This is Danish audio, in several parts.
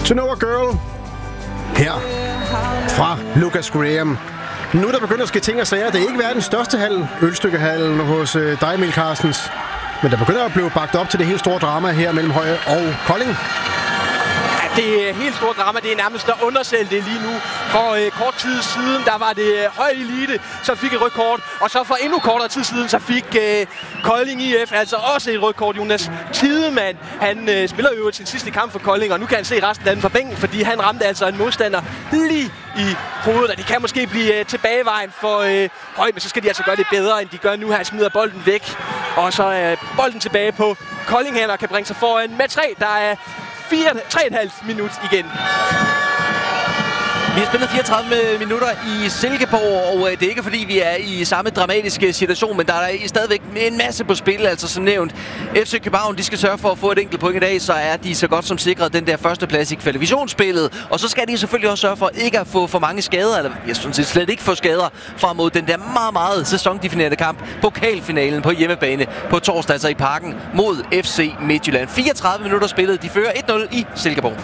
To Know a Girl. Her fra Lucas Graham. Nu der begynder at ske ting og sager. Det er ikke verdens største hal, ølstykkehallen hos dig, Emil Carstens. Men der begynder at blive bagt op til det helt store drama her mellem Høje og Kolding. Det er helt store drama. Det er nærmest at undersælge det lige nu. For kort tid siden, der var det Høje Elite, som fik et rødt kort. Og så for endnu kortere tid siden, så fik Kolding IF altså også et rødt kort. Jonas Tidemann, han spiller jo sin sidste kamp for Kolding, og nu kan han se resten af den fra bænken, fordi han ramte altså en modstander lige i hovedet. Og det kan måske blive tilbagevejen for Høje, men så skal de altså gøre det bedre, end de gør nu. Han smider bolden væk, og så er bolden tilbage på Kolding her, og kan bringe sig foran med 3. Der er 3,5 minut igen. Vi har spillet 34 minutter i Silkeborg, og det er ikke fordi, vi er i samme dramatiske situation, men der er stadigvæk en masse på spil. Altså som nævnt, FC København, de skal sørge for at få et enkelt point i dag, så er de så godt som sikret den der førsteplads i kvalifikationsspillet. Og så skal de selvfølgelig også sørge for ikke at få for mange skader, eller jeg synes slet ikke få skader frem mod den der meget, meget sæsondefinerende kamp, pokalfinalen på hjemmebane på torsdag, altså i Parken mod FC Midtjylland. 34 minutter spillet, de fører 1-0 i Silkeborg.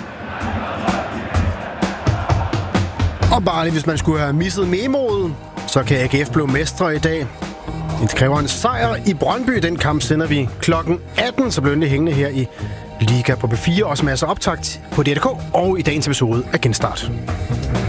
Og bare lige, hvis man skulle have misset memoet, så kan AGF blive mestre i dag. Det kræver en sejr i Brøndby. Den kamp sender vi klokken 18, så bliver det hængende her i Liga på B4. Også masser af optakt på DRK og i dagens episode af Genstart.